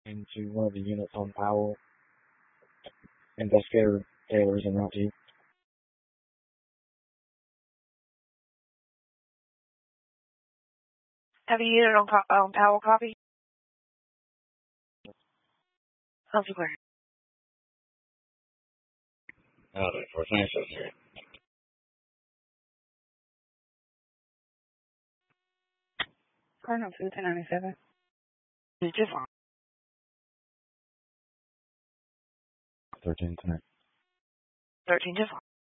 into one of the units on Powell. Investigator Taylor's en route to you. Have a unit on Powell copy? Elsewhere. Howdy, for Francis here. Cardinal 1097. Just on. 13 tonight. 13 just on.